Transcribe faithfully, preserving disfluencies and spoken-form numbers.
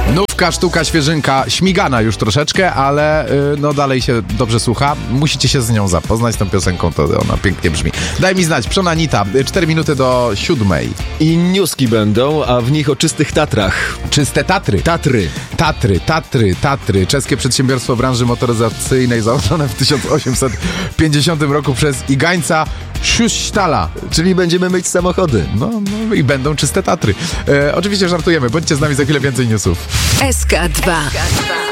Nówka, sztuka, świeżynka, śmigana już troszeczkę, ale yy, no dalej się dobrze słucha. Musicie się z nią zapoznać, z tą piosenką, to ona pięknie brzmi. Daj mi znać, Przonanita, cztery minuty do siódmej. I newski będą, a w nich o czystych Tatrach. Czyste Tatry. Tatry. Tatry, Tatry, Tatry. Czeskie przedsiębiorstwo branży motoryzacyjnej założone w tysiąc osiemset pięćdziesiątym roku przez Igańca Schustala. Czyli będziemy myć samochody. No, no i będą czyste Tatry. E, oczywiście żartujemy, bądźcie z nami, za chwilę więcej newsów. S K dwa.